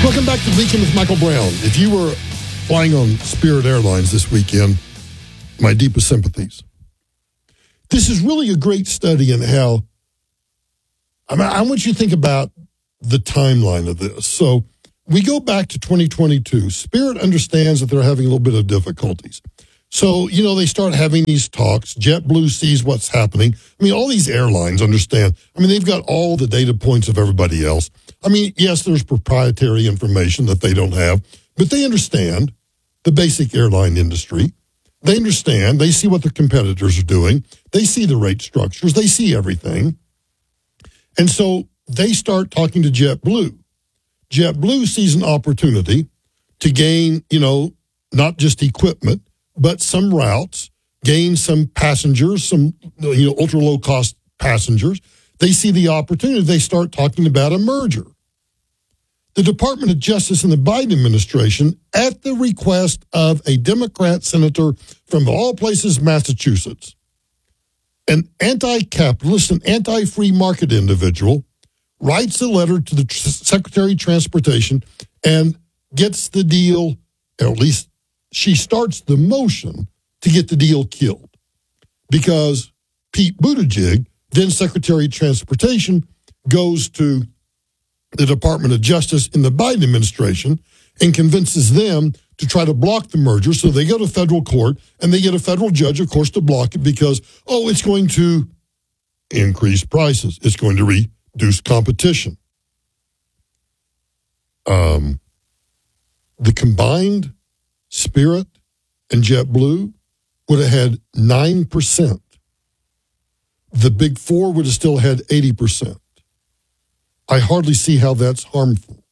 Welcome back to Weekend with Michael Brown. If you were flying on Spirit Airlines this weekend, my deepest sympathies. This is really a great study in how, I want you to think about the timeline of this. So we go back to 2022. Spirit understands that they're having a little bit of difficulties. So, they start having these talks. JetBlue sees what's happening. All these airlines understand. They've got all the data points of everybody else. Yes, there's proprietary information that they don't have, but they understand the basic airline industry. They understand. They see what their competitors are doing. They see the rate structures. They see everything. And so they start talking to JetBlue. JetBlue sees an opportunity to gain, not just equipment, but some routes, gain some passengers, some, ultra low cost passengers. They see the opportunity. They start talking about a merger. The Department of Justice in the Biden administration, at the request of a Democrat senator from all places, Massachusetts, an anti-capitalist, an anti-free market individual, writes a letter to the Secretary of Transportation and gets the deal, or at least she starts the motion to get the deal killed. Because Pete Buttigieg, then Secretary of Transportation, goes to the Department of Justice in the Biden administration and convinces them to try to block the merger. So they go to federal court and they get a federal judge, of course, to block it because, it's going to increase prices. It's going to reduce competition. The combined Spirit and JetBlue would have had 9%. The big four would have still had 80%. I hardly see how that's harmful.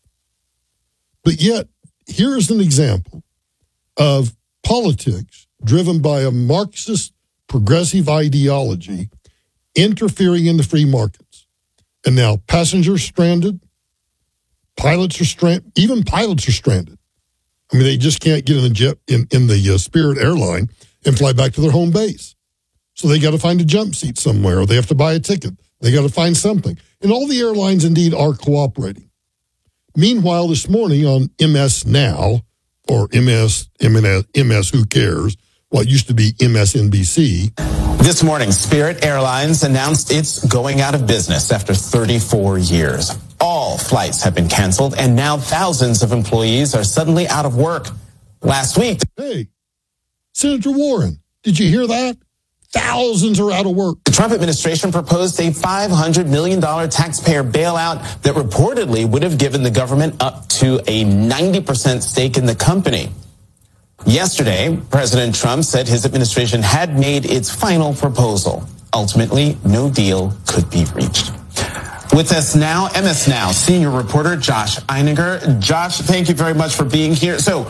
But yet, here is an example of politics driven by a Marxist progressive ideology interfering in the free markets. And now passengers stranded, pilots are stranded, even pilots are stranded. They just can't get in the jet in the Spirit airline and fly back to their home base. So they got to find a jump seat somewhere, or they have to buy a ticket. They got to find something. And all the airlines indeed are cooperating. Meanwhile, this morning on MS Now, or MS Who Cares, what used to be MSNBC. This morning, Spirit Airlines announced it's going out of business after 34 years. All flights have been canceled, and now thousands of employees are suddenly out of work. Last week... Hey, Senator Warren, did you hear that? Thousands are out of work. The Trump administration proposed a $500 million taxpayer bailout that reportedly would have given the government up to a 90% stake in the company. Yesterday, President Trump said his administration had made its final proposal. Ultimately, no deal could be reached. With us now, MS Now senior reporter Josh Einiger. Josh, thank you very much for being here. So,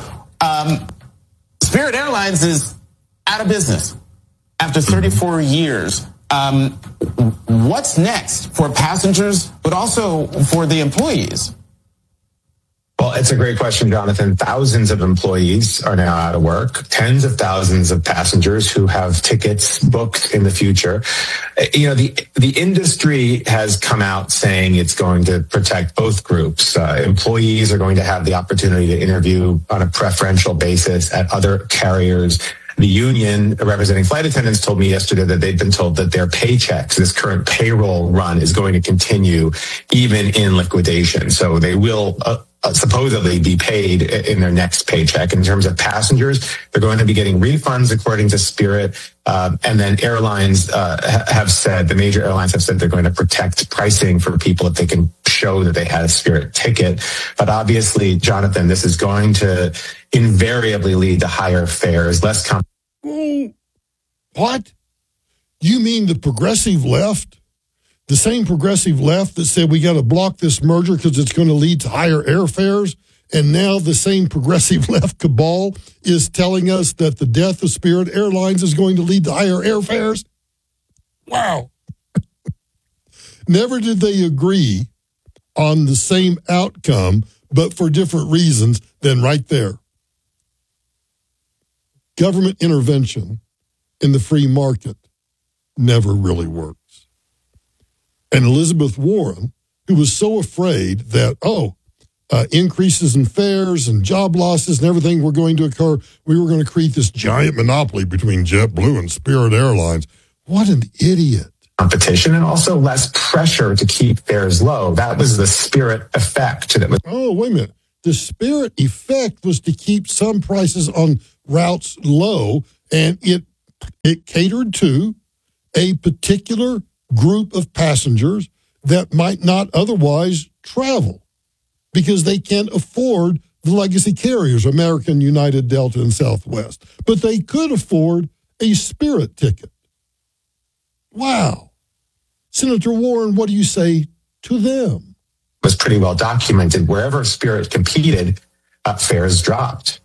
Spirit Airlines is out of business after 34 years. What's next for passengers, but also for the employees? Well, it's a great question, Jonathan. Thousands of employees are now out of work, tens of thousands of passengers who have tickets booked in the future. The industry has come out saying it's going to protect both groups. Employees are going to have the opportunity to interview on a preferential basis at other carriers. The union representing flight attendants told me yesterday that they've been told that their paychecks, this current payroll run, is going to continue even in liquidation. So they will supposedly be paid in their next paycheck. In terms of passengers, they're going to be getting refunds according to Spirit. And then airlines have said, the major airlines have said they're going to protect pricing for people if they can show that they had a Spirit ticket. But obviously, Jonathan, this is going to invariably lead to higher fares, less competition. What? You mean the progressive left? The same progressive left that said we got to block this merger because it's going to lead to higher airfares, and now the same progressive left cabal is telling us that the death of Spirit Airlines is going to lead to higher airfares? Wow. Never did they agree on the same outcome, but for different reasons, then right there. Government intervention in the free market never really works. And Elizabeth Warren, who was so afraid that, increases in fares and job losses and everything were going to occur. We were going to create this giant monopoly between JetBlue and Spirit Airlines. What an idiot. Competition and also less pressure to keep fares low. That was the Spirit effect. Oh, wait a minute. The Spirit effect was to keep some prices on routes low, and it catered to a particular group of passengers that might not otherwise travel because they can't afford the legacy carriers, American, United, Delta, and Southwest. But they could afford a Spirit ticket. Wow. Senator Warren, what do you say to them? Was pretty well documented. Wherever Spirit competed, fares dropped.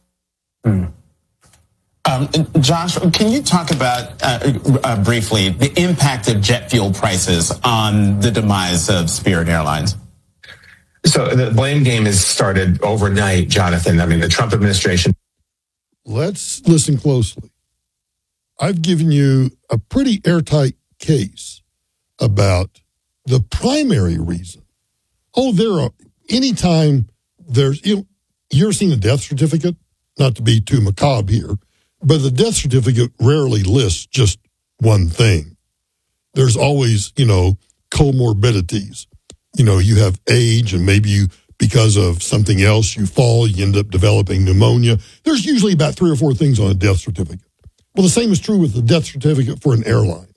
Josh, can you talk about briefly the impact of jet fuel prices on the demise of Spirit Airlines? So the blame game has started overnight, Jonathan. I mean, the Trump administration. Let's listen closely. I've given you a pretty airtight case about the primary reason. Anytime there's, you're seeing a death certificate, not to be too macabre here, but the death certificate rarely lists just one thing. There's always, comorbidities. You have age and maybe because of something else, you fall, you end up developing pneumonia. There's usually about 3 or 4 things on a death certificate. Well, the same is true with the death certificate for an airline.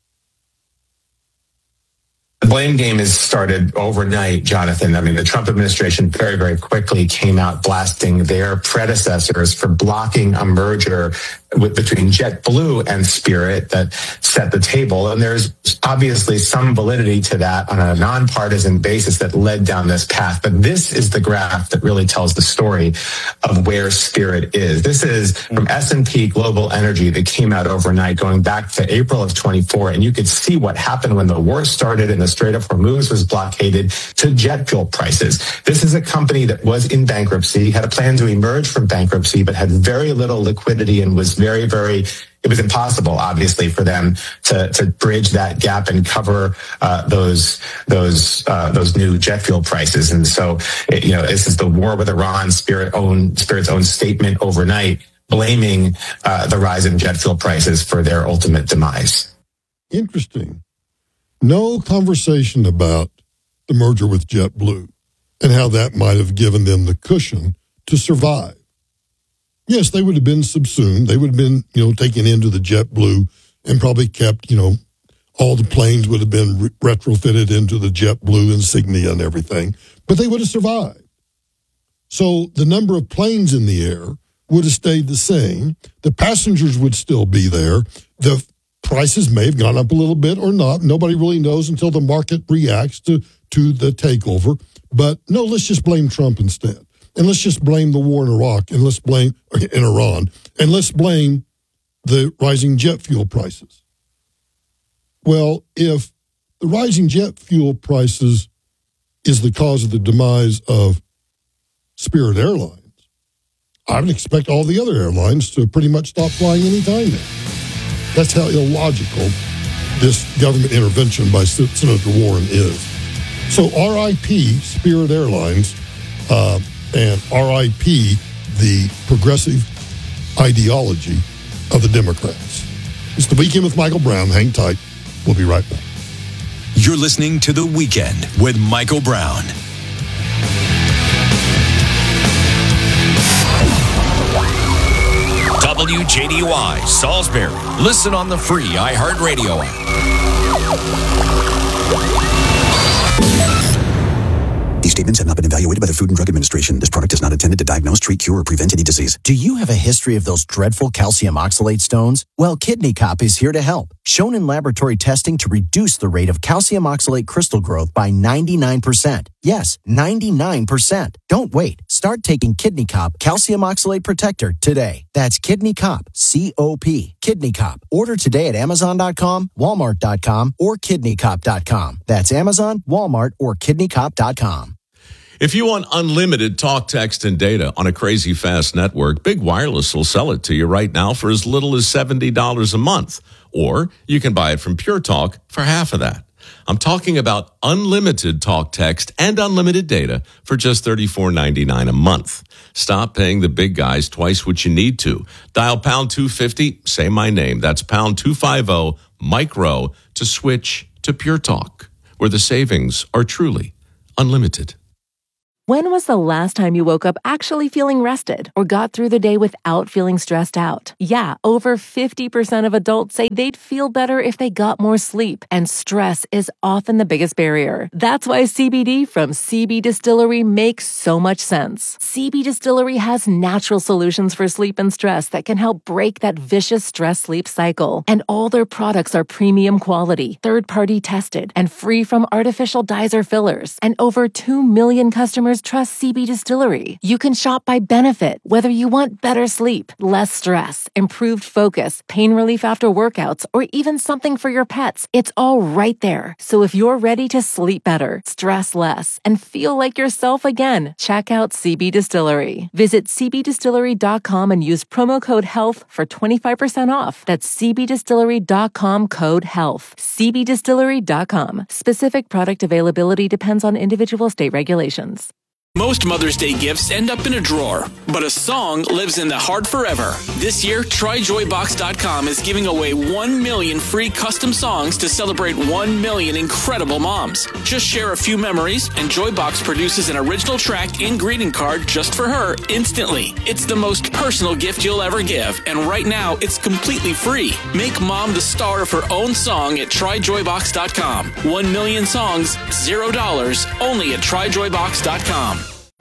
The blame game has started overnight, Jonathan. I mean, the Trump administration very, very quickly came out blasting their predecessors for blocking a merger between JetBlue and Spirit that set the table. And there's obviously some validity to that on a nonpartisan basis that led down this path. But this is the graph that really tells the story of where Spirit is. This is from S&P Global Energy that came out overnight going back to April of 24. And you could see what happened when the war started and the Strait of Hormuz was blockaded to jet fuel prices. This is a company that was in bankruptcy, had a plan to emerge from bankruptcy, but had very little liquidity and was it was impossible, obviously, for them to bridge that gap and cover those new jet fuel prices. And so, this is the war with Iran. Spirit's own statement overnight blaming the rise in jet fuel prices for their ultimate demise. Interesting. No conversation about the merger with JetBlue and how that might have given them the cushion to survive. Yes, they would have been subsumed. They would have been, taken into the JetBlue and probably kept, all the planes would have been retrofitted into the JetBlue insignia and everything, but they would have survived. So the number of planes in the air would have stayed the same. The passengers would still be there. The prices may have gone up a little bit or not. Nobody really knows until the market reacts to the takeover. But no, let's just blame Trump instead. And let's just blame the war in Iraq and let's blame in Iran. And let's blame the rising jet fuel prices. Well, if the rising jet fuel prices is the cause of the demise of Spirit Airlines, I would expect all the other airlines to pretty much stop flying anytime now. That's how illogical this government intervention by Senator Warren is. So RIP Spirit Airlines, and RIP the progressive ideology of the Democrats. It's The Weekend with Michael Brown. Hang tight. We'll be right back. You're listening to The Weekend with Michael Brown. WJDY, Salisbury. Listen on the free iHeartRadio app. These statements have not been evaluated by the Food and Drug Administration. This product is not intended to diagnose, treat, cure, or prevent any disease. Do you have a history of those dreadful calcium oxalate stones? Well, Kidney Cop is here to help. Shown in laboratory testing to reduce the rate of calcium oxalate crystal growth by 99%. Yes, 99%. Don't wait. Start taking Kidney Cop Calcium Oxalate Protector today. That's Kidney Cop, C-O-P. Kidney Cop. Order today at Amazon.com, Walmart.com, or KidneyCop.com. That's Amazon, Walmart, or KidneyCop.com. If you want unlimited talk, text, and data on a crazy fast network, Big Wireless will sell it to you right now for as little as $70 a month. Or you can buy it from Pure Talk for half of that. I'm talking about unlimited talk, text, and unlimited data for just $34.99 a month. Stop paying the big guys twice what you need to. Dial pound 250, say my name. That's pound 250 micro to switch to Pure Talk, where the savings are truly unlimited. When was the last time you woke up actually feeling rested or got through the day without feeling stressed out? Yeah, over 50% of adults say they'd feel better if they got more sleep, and stress is often the biggest barrier. That's why CBD from CB Distillery makes so much sense. CB Distillery has natural solutions for sleep and stress that can help break that vicious stress-sleep cycle. And all their products are premium quality, third-party tested, and free from artificial dyes or fillers. And over 2 million customers trust CB Distillery. You can shop by benefit, whether you want better sleep, less stress, improved focus, pain relief after workouts, or even something for your pets. It's all right there. So if you're ready to sleep better, stress less, and feel like yourself again, check out CB Distillery. Visit cbdistillery.com and use promo code HEALTH for 25% off. That's cbdistillery.com code HEALTH. cbdistillery.com. Specific product availability depends on individual state regulations. Most Mother's Day gifts end up in a drawer, but a song lives in the heart forever. This year, TryJoyBox.com is giving away 1 million free custom songs to celebrate 1 million incredible moms. Just share a few memories, and Joybox produces an original track and greeting card just for her instantly. It's the most personal gift you'll ever give, and right now, it's completely free. Make mom the star of her own song at TryJoyBox.com. 1 million songs, $0, only at TryJoyBox.com.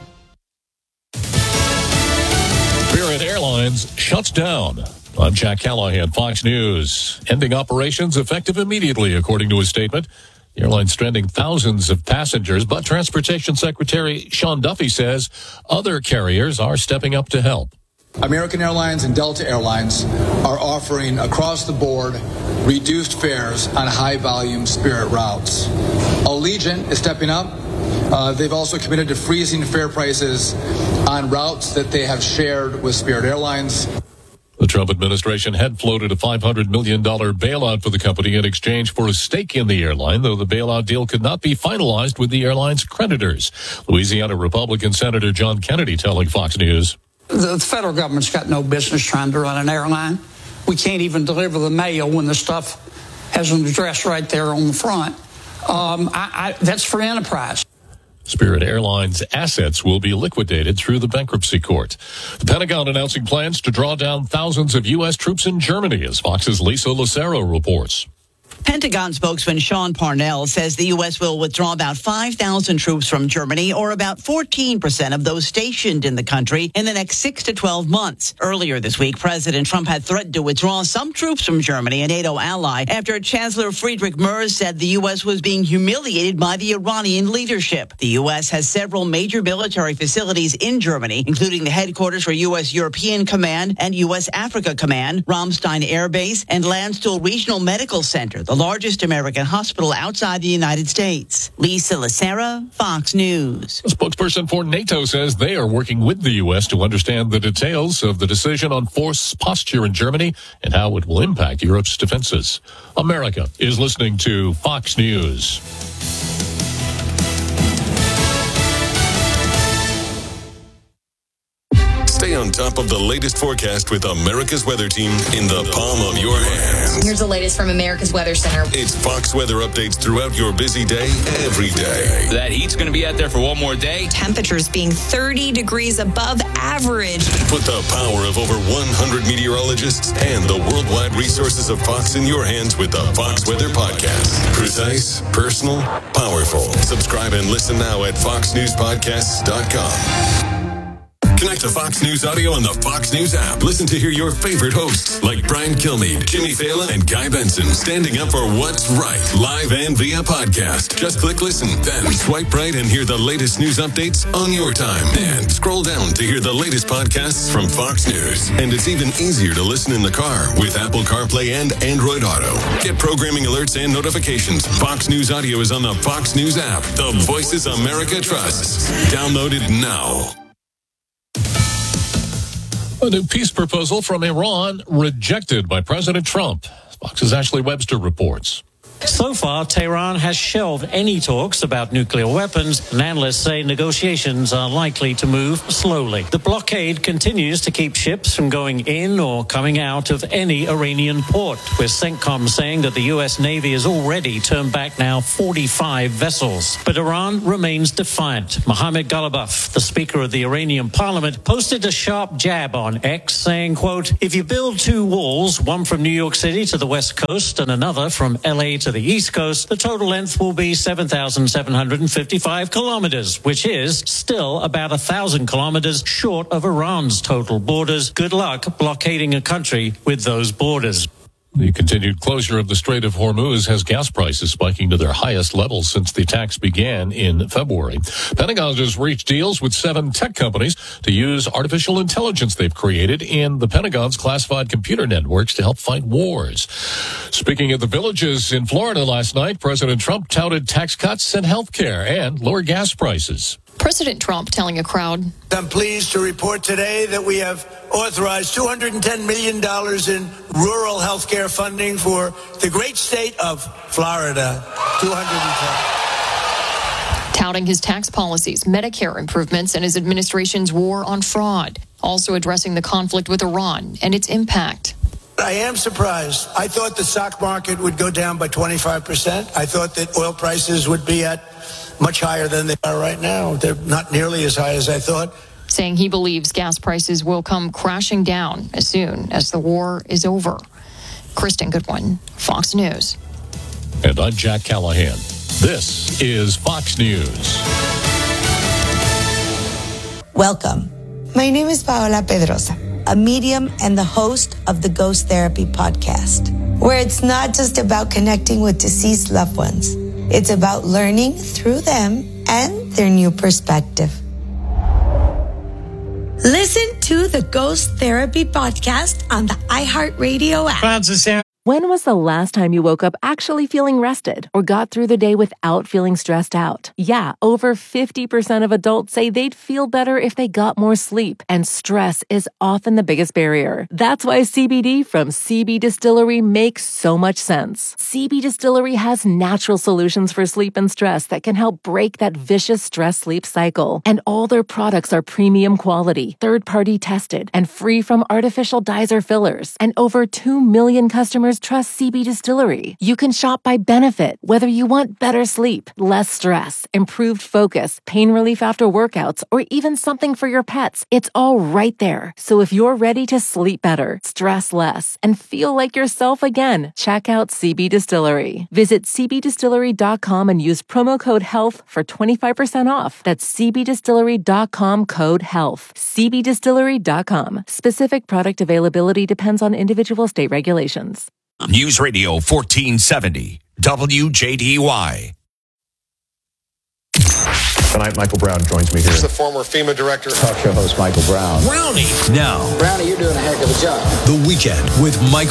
Spirit Airlines shuts down. I'm Jack Callahan, Fox News. Ending operations effective immediately, according to a statement. The airline stranding thousands of passengers, but Transportation Secretary Sean Duffy says other carriers are stepping up to help. American Airlines and Delta Airlines are offering across the board reduced fares on high-volume Spirit routes. Allegiant is stepping up. They've also committed to freezing fare prices on routes that they have shared with Spirit Airlines. The Trump administration had floated a $500 million bailout for the company in exchange for a stake in the airline, though the bailout deal could not be finalized with the airline's creditors. Louisiana Republican Senator John Kennedy telling Fox News. The federal government's got no business trying to run an airline. We can't even deliver the mail when the stuff has an address right there on the front. That's free enterprise. Spirit Airlines assets will be liquidated through the bankruptcy court. The Pentagon announcing plans to draw down thousands of U.S. troops in Germany, as Fox's Lisa Lucero reports. Pentagon spokesman Sean Parnell says the U.S. will withdraw about 5,000 troops from Germany, or about 14% of those stationed in the country, in the next 6 to 12 months. Earlier this week, President Trump had threatened to withdraw some troops from Germany, a NATO ally, after Chancellor Friedrich Merz said the U.S. was being humiliated by the Iranian leadership. The U.S. has several major military facilities in Germany, including the headquarters for U.S. European Command and U.S. Africa Command, Ramstein Air Base, and Landstuhl Regional Medical Center, the largest American hospital outside the United States. Lisa Lucero, Fox News. A spokesperson for NATO says they are working with the U.S. to understand the details of the decision on force posture in Germany and how it will impact Europe's defenses. America is listening to Fox News. Stay on top of the latest forecast with America's Weather Team in the palm of your hand. Here's the latest from America's Weather Center. It's Fox weather updates throughout your busy day, every day. That heat's going to be out there for one more day. Temperatures being 30 degrees above average. Put the power of over 100 meteorologists and the worldwide resources of Fox in your hands with the Fox Weather Podcast. Precise, personal, powerful. Subscribe and listen now at foxnewspodcasts.com. Connect to Fox News Audio on the Fox News app. Listen to hear your favorite hosts like Brian Kilmeade, Jimmy Fallon, and Guy Benson standing up for what's right, live and via podcast. Just click listen, then swipe right and hear the latest news updates on your time. And scroll down to hear the latest podcasts from Fox News. And it's even easier to listen in the car with Apple CarPlay and Android Auto. Get programming alerts and notifications. Fox News Audio is on the Fox News app. The voices America trusts. Download it now. A new peace proposal from Iran rejected by President Trump. Fox's Ashley Webster reports. So far, Tehran has shelved any talks about nuclear weapons, and analysts say negotiations are likely to move slowly. The blockade continues to keep ships from going in or coming out of any Iranian port, with CENTCOM saying that the U.S. Navy has already turned back now 45 vessels. But Iran remains defiant. Mohammad Ghalibaf, the Speaker of the Iranian Parliament, posted a sharp jab on X, saying, quote, "If you build two walls, one from New York City to the West Coast and another from L.A. to the East Coast, the total length will be 7,755 kilometers, which is still about 1,000 kilometers short of Iran's total borders. Good luck blockading a country with those borders." The continued closure of the Strait of Hormuz has gas prices spiking to their highest levels since the attacks began in February. Pentagon has reached deals with 7 tech companies to use artificial intelligence they've created in the Pentagon's classified computer networks to help fight wars. Speaking at the Villages in Florida last night, President Trump touted tax cuts and health care and lower gas prices. President Trump telling a crowd, "I'm pleased to report today that we have authorized $210 million in rural health care funding for the great state of Florida." 210. Touting his tax policies, Medicare improvements, and his administration's war on fraud. Also addressing the conflict with Iran and its impact. I am surprised. I thought the stock market would go down by 25%. I thought that oil prices would be at much higher than they are right now. They're not nearly as high as I thought. Saying he believes gas prices will come crashing down as soon as the war is over. Kristen Goodwin, Fox News. And I'm Jack Callahan. This is Fox News. Welcome. My name is Paola Pedrosa, a medium and the host of the Ghost Therapy podcast, where it's not just about connecting with deceased loved ones. It's about learning through them and their new perspective. Listen to the Ghost Therapy podcast on the iHeartRadio app. When was the last time you woke up actually feeling rested or got through the day without feeling stressed out? Yeah, over 50% of adults say they'd feel better if they got more sleep, and stress is often the biggest barrier. That's why CBD from CB Distillery makes so much sense. CB Distillery has natural solutions for sleep and stress that can help break that vicious stress-sleep cycle. And all their products are premium quality, third-party tested, and free from artificial dyes or fillers. And over 2 million customers trust CB Distillery. You can shop by benefit, whether you want better sleep, less stress, improved focus, pain relief after workouts, or even something for your pets. It's all right there. So if you're ready to sleep better, stress less, and feel like yourself again, check out CB Distillery. Visit cbdistillery.com and use promo code HEALTH for 25% off. That's cbdistillery.com, code HEALTH. cbdistillery.com. Specific product availability depends on individual state regulations. News Radio 1470, WJDY. Tonight, Michael Brown joins me here. He's the former FEMA director. Talk show host Michael Brown. Brownie. Now, Brownie, you're doing a heck of a job. The Weekend with Michael